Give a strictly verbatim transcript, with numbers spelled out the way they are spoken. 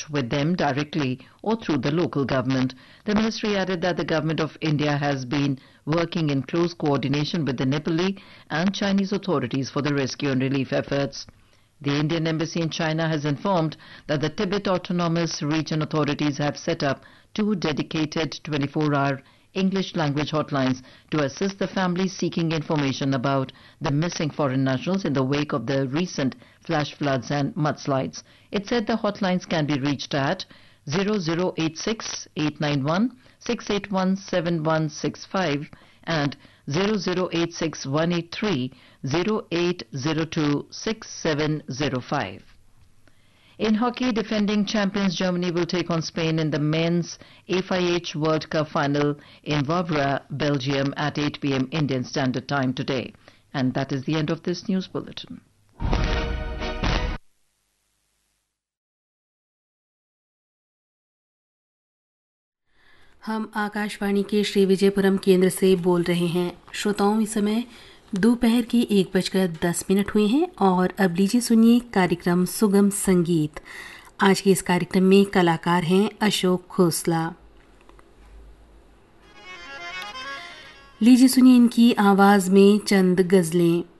touch with them directly or through the local government. The ministry added that the government of India has been working in close coordination with the Nepali and Chinese authorities for the rescue and relief efforts. The Indian Embassy in China has informed that the Tibet Autonomous Region authorities have set up two dedicated twenty-four hour English language hotlines to assist the families seeking information about the missing foreign nationals in the wake of the recent flash floods and mudslides. It said the hotlines can be reached at zero zero eight six, eight nine one, six eight one, seven one six five and zero zero eight six, one eight three, zero eight zero two, six seven zero five. In hockey, defending champions Germany will take on Spain in the men's F I H World Cup final in Wavre, Belgium at eight p m Indian Standard Time today. And that is the end of this news bulletin. हम आकाशवाणी के श्री विजयपुरम केंद्र से बोल रहे हैं। श्रोताओं, इस समय दोपहर के एक बजकर दस मिनट हुए हैं और अब लीजिए सुनिए कार्यक्रम सुगम संगीत। आज के इस कार्यक्रम में कलाकार हैं अशोक खोसला। लीजिए सुनिए इनकी आवाज़ में चंद गज़लें।